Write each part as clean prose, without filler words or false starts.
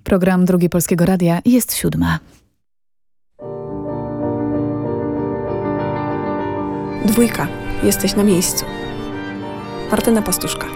Program Drugi Polskiego Radia jest 7:00. Dwójka. Jesteś na miejscu. Martyna Pastuszka.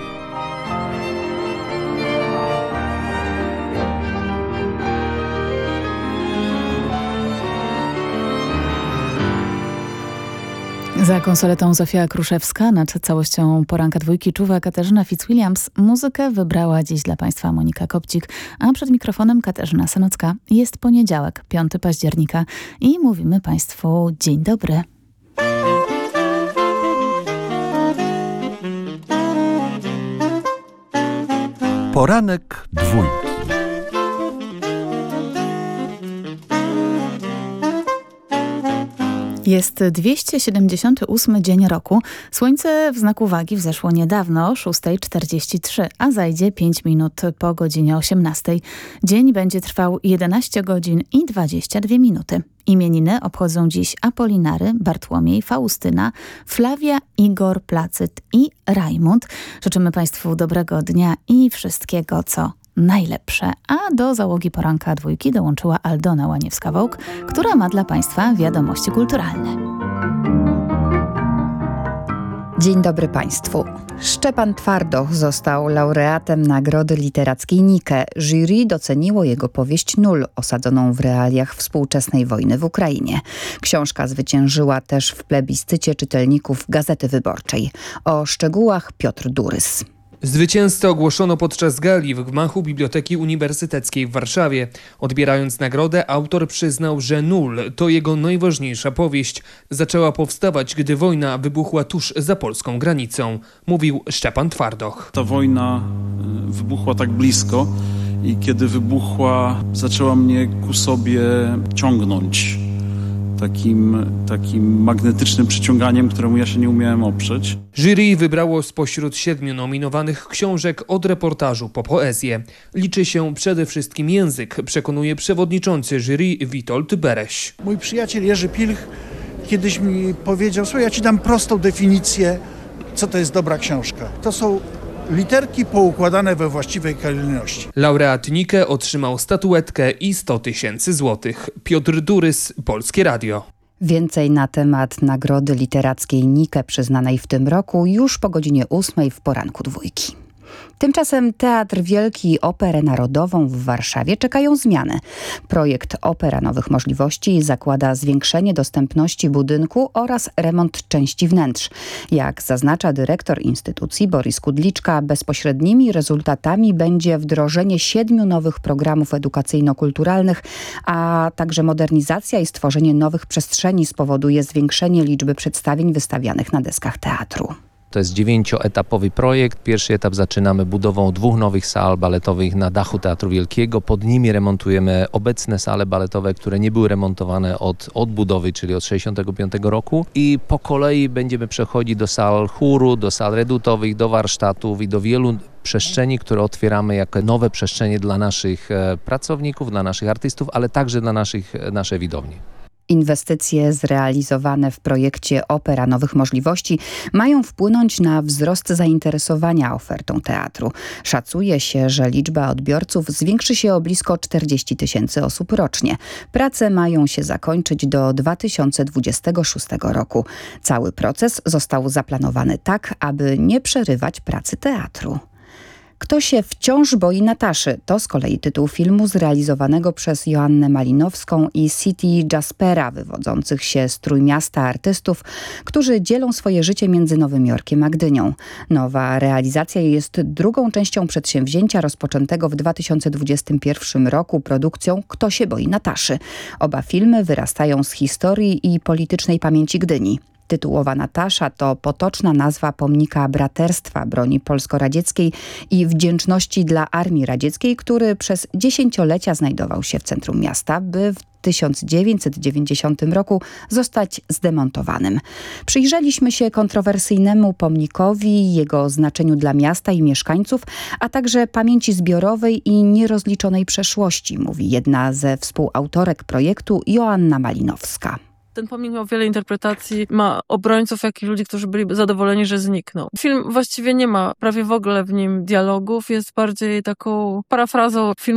Za konsoletą Zofia Kruszewska, nad całością poranka Dwójki czuwa Katarzyna Fitzwilliams. Muzykę wybrała dziś dla Państwa Monika Kopcik, a przed mikrofonem Katarzyna Sanocka. Jest poniedziałek, 5 października i mówimy Państwu dzień dobry. Poranek Dwójki. Jest 278 dzień roku. Słońce w znaku wagi wzeszło niedawno, o 6:43, a zajdzie 5 minut po godzinie 18:00. Dzień będzie trwał 11 godzin i 22 minuty. Imieniny obchodzą dziś Apolinary, Bartłomiej, Faustyna, Flavia, Igor, Placyt i Rajmund. Życzymy Państwu dobrego dnia i wszystkiego, co najlepsze. A do załogi poranka Dwójki dołączyła Aldona Łaniewska-Wołk, która ma dla Państwa wiadomości kulturalne. Dzień dobry Państwu. Szczepan Twardoch został laureatem Nagrody Literackiej Nike. Jury doceniło jego powieść Nul, osadzoną w realiach współczesnej wojny w Ukrainie. Książka zwyciężyła też w plebiscycie czytelników Gazety Wyborczej. O szczegółach Piotr Durys. Zwycięzcę ogłoszono podczas gali w gmachu Biblioteki Uniwersyteckiej w Warszawie. Odbierając nagrodę, autor przyznał, że Nul to jego najważniejsza powieść. Zaczęła powstawać, gdy wojna wybuchła tuż za polską granicą, mówił Szczepan Twardoch. Ta wojna wybuchła tak blisko i kiedy wybuchła, zaczęła mnie ku sobie ciągnąć takim magnetycznym przyciąganiem, któremu ja się nie umiałem oprzeć. Jury wybrało spośród 7 nominowanych książek od reportażu po poezję. Liczy się przede wszystkim język, przekonuje przewodniczący jury Witold Bereś. Mój przyjaciel Jerzy Pilch kiedyś mi powiedział: słuchaj, ja ci dam prostą definicję, co to jest dobra książka. To są literki poukładane we właściwej kolejności. Laureat Nike otrzymał statuetkę i 100 000 złotych. Piotr Durys, Polskie Radio. Więcej na temat Nagrody Literackiej Nike przyznanej w tym roku już po godzinie 8:00 w poranku Dwójki. Tymczasem Teatr Wielki i Operę Narodową w Warszawie czekają zmiany. Projekt Opera Nowych Możliwości zakłada zwiększenie dostępności budynku oraz remont części wnętrz. Jak zaznacza dyrektor instytucji Borys Kudliczka, bezpośrednimi rezultatami będzie wdrożenie 7 nowych programów edukacyjno-kulturalnych, a także modernizacja i stworzenie nowych przestrzeni spowoduje zwiększenie liczby przedstawień wystawianych na deskach teatru. To jest 9-etapowy projekt. Pierwszy etap zaczynamy budową 2 nowych sal baletowych na dachu Teatru Wielkiego. Pod nimi remontujemy obecne sale baletowe, które nie były remontowane od odbudowy, czyli od 1965 roku. I po kolei będziemy przechodzić do sal chóru, do sal redutowych, do warsztatów i do wielu przestrzeni, które otwieramy jako nowe przestrzenie dla naszych pracowników, dla naszych artystów, ale także dla naszej widowni. Inwestycje zrealizowane w projekcie Opera Nowych Możliwości mają wpłynąć na wzrost zainteresowania ofertą teatru. Szacuje się, że liczba odbiorców zwiększy się o blisko 40 000 osób rocznie. Prace mają się zakończyć do 2026 roku. Cały proces został zaplanowany tak, aby nie przerywać pracy teatru. Kto się wciąż boi Nataszy? To z kolei tytuł filmu zrealizowanego przez Joannę Malinowską i City Jaspera, wywodzących się z Trójmiasta artystów, którzy dzielą swoje życie między Nowym Jorkiem a Gdynią. Nowa realizacja jest drugą częścią przedsięwzięcia rozpoczętego w 2021 roku produkcją Kto się boi Nataszy. Oba filmy wyrastają z historii i politycznej pamięci Gdyni. Tytułowa Natasza to potoczna nazwa pomnika braterstwa broni polsko-radzieckiej i wdzięczności dla Armii Radzieckiej, który przez dziesięciolecia znajdował się w centrum miasta, by w 1990 roku zostać zdemontowanym. Przyjrzeliśmy się kontrowersyjnemu pomnikowi, jego znaczeniu dla miasta i mieszkańców, a także pamięci zbiorowej i nierozliczonej przeszłości, mówi jedna ze współautorek projektu Joanna Malinowska. Ten pomnik ma wiele interpretacji, ma obrońców, jak i ludzi, którzy byli zadowoleni, że zniknął. Film właściwie nie ma prawie w ogóle w nim dialogów, jest bardziej taką parafrazą filmu